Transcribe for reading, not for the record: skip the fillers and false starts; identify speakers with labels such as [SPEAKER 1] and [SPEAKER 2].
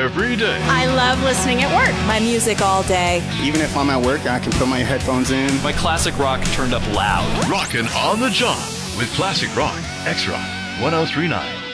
[SPEAKER 1] every day.
[SPEAKER 2] I love listening at work. My music all day.
[SPEAKER 3] Even if I'm at work, I can put my headphones in.
[SPEAKER 4] My classic rock turned up loud.
[SPEAKER 1] Rockin' on the job with Classic Rock, X-Rock 1039.